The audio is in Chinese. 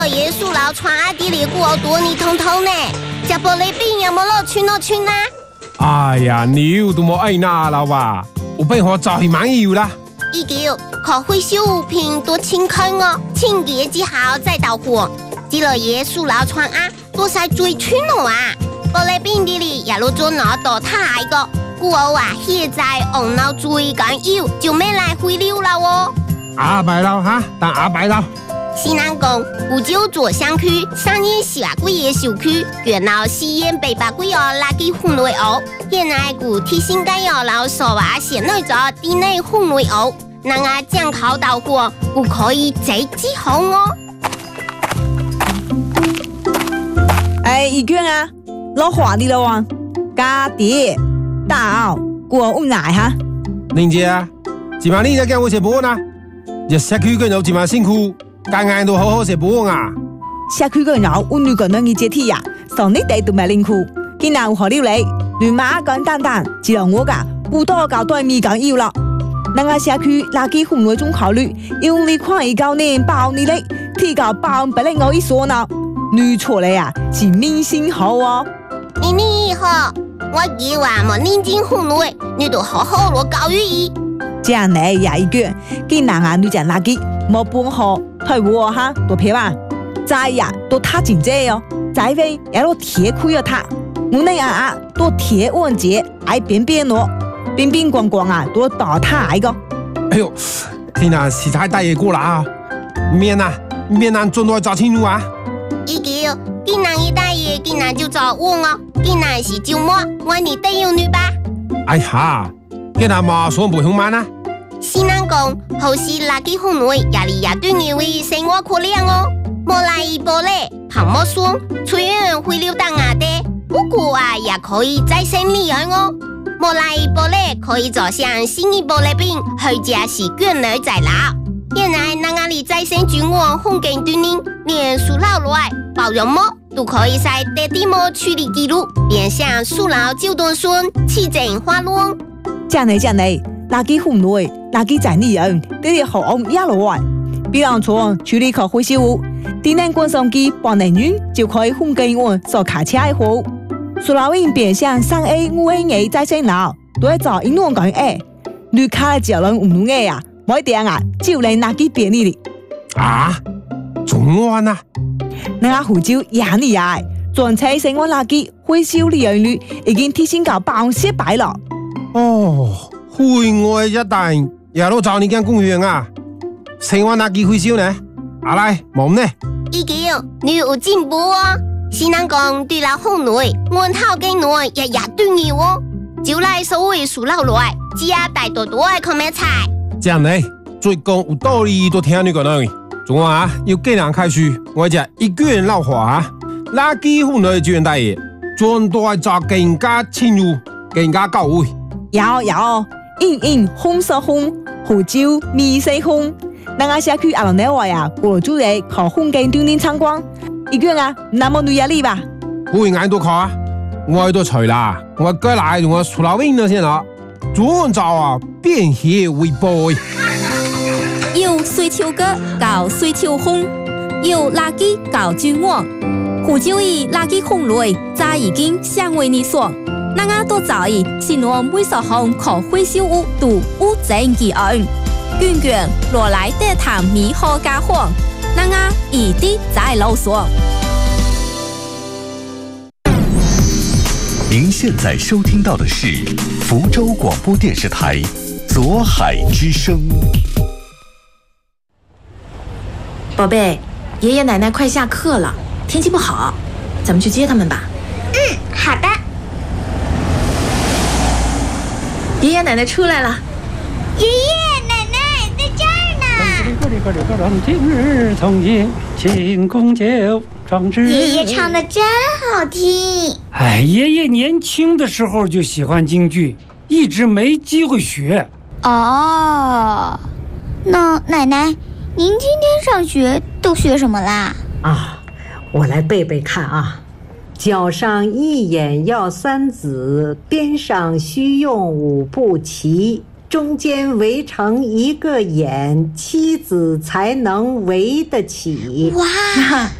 耶稣老传阿弟里过多你通通呢，这玻璃饼有冇落去呢？ 哎呀，你又都冇爱拿了吧？我被我早已满意啦。 依舊可回收物品多清坑哦，清潔之後再到貨。只落耶穌老傳啊，多晒最穿咯啊！玻璃餅啲里也落咗攞到太個，故我話現在紅腦最緊要就咩來回流啦喎。 阿伯佬哈，當阿伯佬。 西南宮古舊左鄉區上年下個月小區，原來西煙北八個月垃圾分類哦。現在古提醒該有老所話現內咗地內分類哦，那啊將考到過，古可以直接好哦。 哎，一卷啊，老華啲咯喎，家爹大奧過屋奶哈。 玲姐啊，今晚你在跟我食飯啊？日社區嘅有今晚辛苦。間間都好好食飯啊！ 社區個人有女個人嘅接體呀，上你哋都咪辛苦，今日有何料理？亂馬簡單單，只有我噶不多搞對面緊要啦。那個社區垃圾分類中考慮，用你看一高年包你嘞，提高包不能我一說呢，女錯嘞呀，是明星好哦。 你好，我以為冇認真分類，你都好好落教育意。 這樣呢也一句，今日啊女人垃圾冇半好。退貨哈，多撇吧，再呀都他真正哦，再飛也都鐵虧了他，我那啊都鐵穩節，愛邊邊咯，邊邊光光啊都倒他來個。 哎呦，天啊，時太大嘢過啦啊！面盡來找清楚啊！ 依叫今日一大爺，今日就找我哦，今日是周末，我你帶有女吧？ 哎呀，今日嘛算不凶慢啊！ 西南宮好似垃圾分類，也嚟也對你為生活可憐哦。莫來一玻璃，旁莫酸，雖然會流到牙的，不過啊也可以再生利用哦。莫來一玻璃可以做像新一玻璃餅，或者是捲兒再撈。現在那個裡再生菌網風景對您，連塑料來包容膜都可以在地底膜處理記錄，變相塑料就斷酸，起整花luôn。 這樣垃圾分類，垃圾整理人，呢啲好一路來。比方說處理可回收物，電能滾送機半年遠就可以分給我做卡車嘅貨。塑料瓶變相3A、5A 再生lab都係做應用講誒，你卡嘅腳人唔用嘅啊，冇點啊，就嚟垃圾變你哩。 啊，仲安啊？ 那個湖州也厲害，全車生活垃圾回收利用率已經提升到100%了。 哦。戶外一帶也都找你間公園啊，生活垃圾回收呢？阿來冇呢？ 依叫你有進步哦，西南宮對了分類，門頭嘅內也對要哦，就來所謂塑料來，只要帶多多嘅可咩菜。 這樣呢，最講有道理都聽你講啦。仲話要幾人開始，我就一個人老話啊，垃圾分類專大爺，專都做更加清楚、更加到位。 有。影紅色紅，湖州米色紅，那個社區阿龍呢話呀，過主嚟靠風景鍛鍊參觀，一個啊，那麼女壓力吧？ 會眼都靠啊，我都除啦，我過來我塑料瓶咗先啦，專做啊變黑為薄。 有水球哥搞水球紅，有垃圾搞菌網，湖州以垃圾分類，早已經相為你說。那個都早已新我每所項可回收物都無證記案，卷卷落來得談米好家伙，那個一定在囉嗦。 您現在收聽到的是福州廣播電視台左海之聲。 寶貝，爺爺奶奶快下課了，天氣不好，咱們去接他們吧。 好的。 爺爺奶奶出來了， 爺爺奶奶在這兒呢。 今日從迎慶功酒壯志。 爺爺唱得真好聽。 哎，爺爺年輕的時候就喜歡京劇，一直沒機會學。 哦，那奶奶，您今天上學都學什麼啦？ 啊，我來背背看啊。腳上一眼要三子，邊上須用五步齊。 中间围成一个眼，妻子才能围得起。 哇！